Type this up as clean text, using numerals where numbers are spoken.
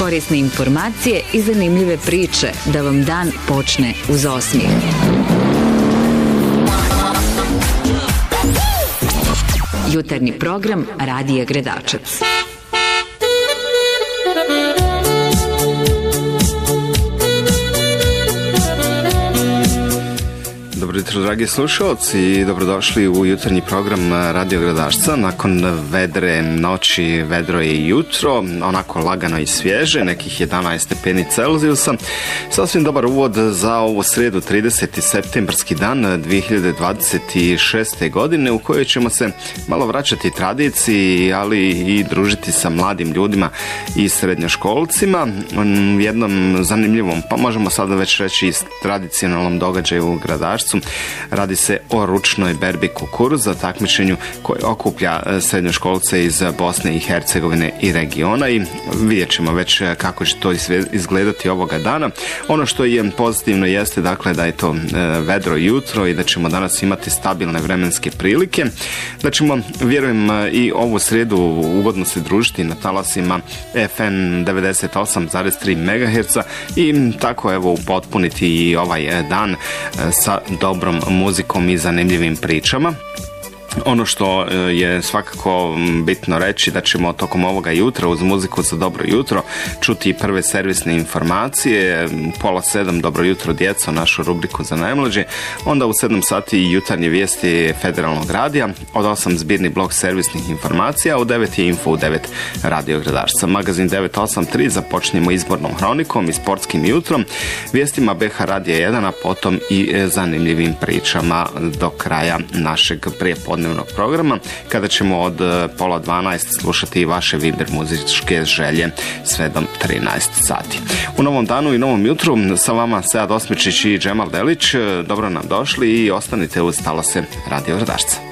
korisne informacije i zanimljive priče da vam dan počne uz osmijeh. Jutarnji program Radija Gredačac. Dobro jutro, dragi slušalci, i dobrodošli u jutarnji program Radio Gredačca. Nakon vedre noći, vedro je jutro, onako lagano i svježe, nekih 11 stepeni Celzijusa. Sasvim dobar uvod za ovu sredu, 30. septembarski dan 2026. godine, u kojoj ćemo se malo vraćati tradiciji, ali i družiti sa mladim ljudima i srednjoškolcima. Jednom zanimljivom, pa možemo sada već reći, tradicionalnom događaju u Gredačcu. Radi se o ručnoj berbi kukuruza, takmičenju koje okuplja srednjoškolce iz Bosne i Hercegovine i regiona, i vidjet ćemo već kako će to izgledati ovoga dana. Ono što je pozitivno jeste, dakle, da je to vedro jutro i da ćemo danas imati stabilne vremenske prilike, da ćemo, vjerujem, i ovu sredu ugodno se družiti na talasima FM 98,3 MHz i tako evo upotpuniti i ovaj dan sa dobrom muzikom i zanimljivim pričama. Ono što je svakako bitno reći, da ćemo tokom ovoga jutra uz muziku za dobro jutro čuti prve servisne informacije, 6:30 dobro jutro djeco, našu rubriku za najmlađe, onda u 7 sati jutarnje vijesti Federalnog radija, od 8 zbirni blok servisnih informacija, u 9 je info u 9 Radio Gredačca. Magazin 983 započnemo izbornom hronikom i sportskim jutrom, vijestima BH Radija 1, a potom i zanimljivim pričama do kraja našeg prijepodnevnog programa, kada ćemo od 11:30 slušati vaše Viber muzičke želje sve do 13 sati. U novom danu i novom jutru sa vama Sead Osmičić i Džemal Delić. Dobro nam došli i ostanite uz talase Radio Gredačca.